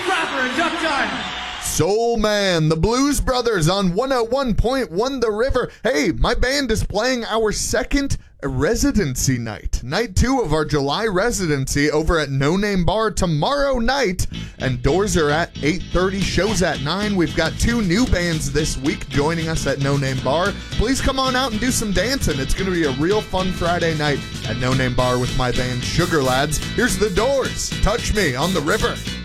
Crapper and Duck Time. Soul Man, the Blues Brothers on 101.1 The River. Hey, my band is playing our second residency night. Night 2 of our July residency over at No Name Bar tomorrow night. And doors are at 8:30, shows at 9. We've got 2 new bands this week joining us at No Name Bar. Please come on out and do some dancing. It's going to be a real fun Friday night at No Name Bar with my band Sugar Lads. Here's the Doors. Touch Me on The River.